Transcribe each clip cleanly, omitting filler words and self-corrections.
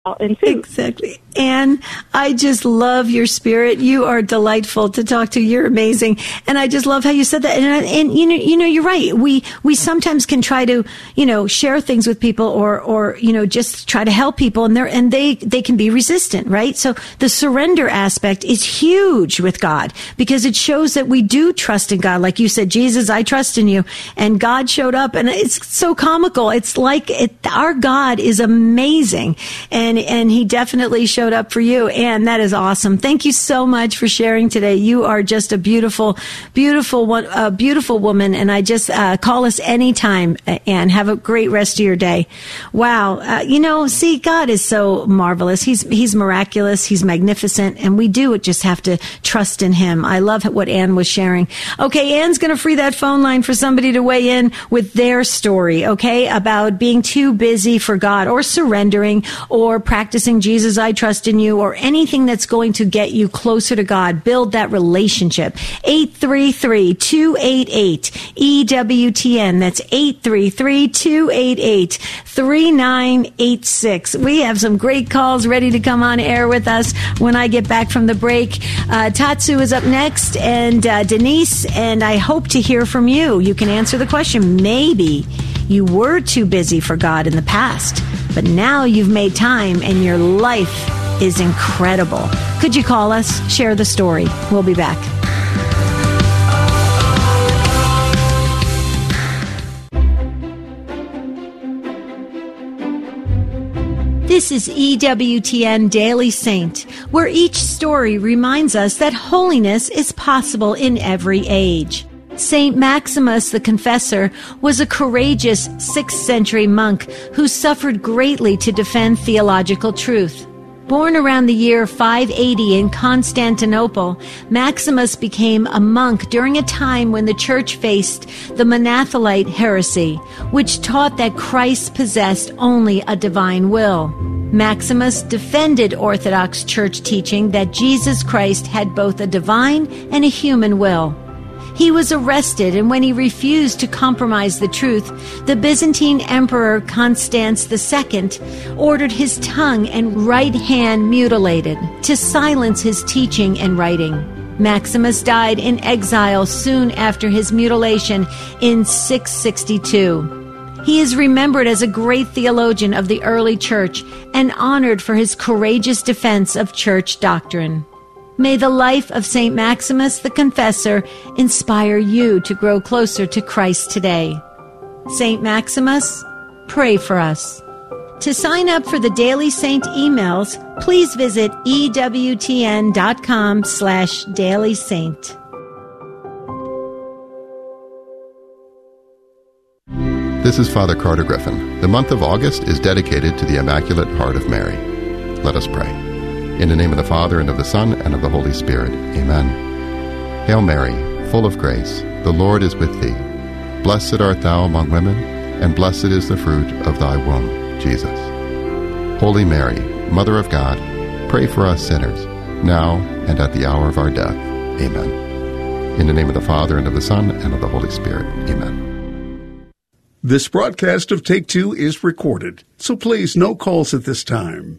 and food. Exactly. And I just love your spirit. You are delightful to talk to. You're amazing. And I just love how you said that. And you know, you're right. We sometimes can try to, share things with people or, just try to help people and they can be resistant, right? So the surrender aspect is huge with God because it shows that we do trust in God. Like you said, Jesus, I trust in you. And God showed up and it's so comical. It's like our God is amazing. And he definitely showed up for you. And that is awesome. Thank you so much for sharing today. You are just a beautiful, beautiful woman. And I just call us anytime and have a great rest of your day. Wow. See, God is so marvelous. He's miraculous. He's magnificent. And we do just have to trust in him. I love what Ann was sharing. Okay. Ann's going to free that phone line for somebody to weigh in with their story. Okay. About being too busy for God or surrendering or practicing Jesus, I trust in you, or anything that's going to get you closer to God. Build that relationship. 833-288-EWTN. That's 833-288-3986. We have some great calls ready to come on air with us when I get back from the break. Tatsu is up next, and Denise, and I hope to hear from you. You can answer the question. Maybe you were too busy for God in the past, but now you've made time and your life is incredible. Could you call us? Share the story. We'll be back. This is EWTN Daily Saint, where each story reminds us that holiness is possible in every age. Saint Maximus the Confessor was a courageous 6th century monk who suffered greatly to defend theological truth. Born around the year 580 in Constantinople, Maximus became a monk during a time when the church faced the Monothelite heresy, which taught that Christ possessed only a divine will. Maximus defended Orthodox Church teaching that Jesus Christ had both a divine and a human will. He was arrested, and when he refused to compromise the truth, the Byzantine Emperor Constans II ordered his tongue and right hand mutilated to silence his teaching and writing. Maximus died in exile soon after his mutilation in 662. He is remembered as a great theologian of the early church and honored for his courageous defense of church doctrine. May the life of St. Maximus the Confessor inspire you to grow closer to Christ today. St. Maximus, pray for us. To sign up for the Daily Saint emails, please visit EWTN.com/dailysaint. This is Father Carter Griffin. The month of August is dedicated to the Immaculate Heart of Mary. Let us pray. In the name of the Father, and of the Son, and of the Holy Spirit. Amen. Hail Mary, full of grace, the Lord is with thee. Blessed art thou among women, and blessed is the fruit of thy womb, Jesus. Holy Mary, Mother of God, pray for us sinners, now and at the hour of our death. Amen. In the name of the Father, and of the Son, and of the Holy Spirit. Amen. This broadcast of Take Two is recorded, so please no calls at this time.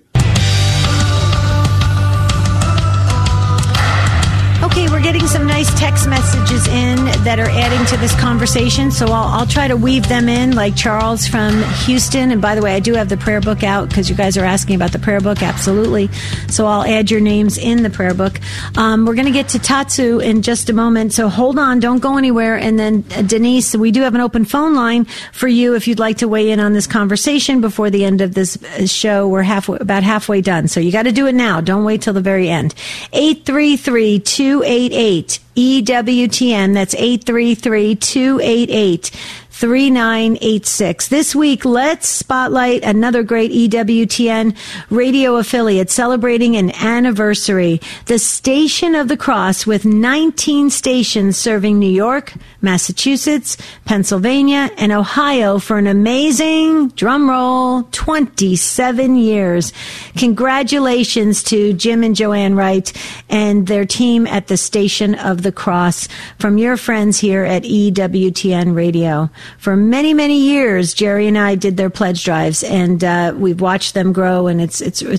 Okay, we're getting some nice text messages in that are adding to this conversation, so I'll try to weave them in, like Charles from Houston. And by the way, I do have the prayer book out because you guys are asking about the prayer book. Absolutely. So I'll add your names in the prayer book. We're going to get to Tatsu in just a moment, so hold on. Don't go anywhere. And then Denise, we do have an open phone line for you if you'd like to weigh in on this conversation before the end of this show. We're about halfway done, so you got to do it now. Don't wait till the very end. 833-288-EWTN. That's 833-288-3986. This week, let's spotlight another great EWTN radio affiliate celebrating an anniversary. The Station of the Cross, with 19 stations serving New York, Massachusetts, Pennsylvania, and Ohio for an amazing, drum roll, 27 years. Congratulations to Jim and Joanne Wright and their team at the Station of the Cross from your friends here at EWTN Radio. For many, many years, Jerry and I did their pledge drives, and we've watched them grow, and it's